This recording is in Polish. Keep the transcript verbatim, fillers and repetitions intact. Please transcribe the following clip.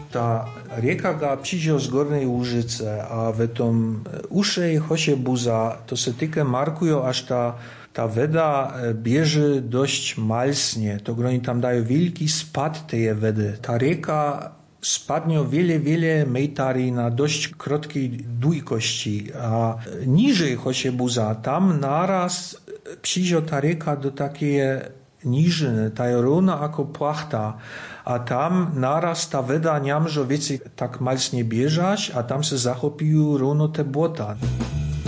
ta rieka ga przyjdzie z Górnej Łużyce, a w tom uszej chosie buza, to se tykę markują, aż ta ta weda bierze dość malsnie. To oni tam dają wielki spad tej wedy. Ta rieka spadnie wiele, wiele metari na dość krótkiej dujkości, a niżej chosie buza, tam naraz przyjdzie ta rieka do takiej niżyny, ta je równa jako płachta, a tam naraz ta weda nie może więcej tak malsnie bieżać, a tam se zachopiły równo te błota.